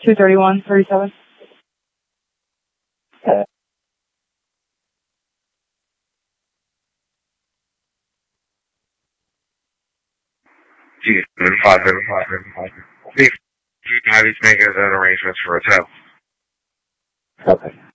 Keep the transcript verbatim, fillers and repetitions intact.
two thirty-one thirty-seven. Uh, Geez, five, five, five, five. See if you can have these make an arrangements for a hotel. okay.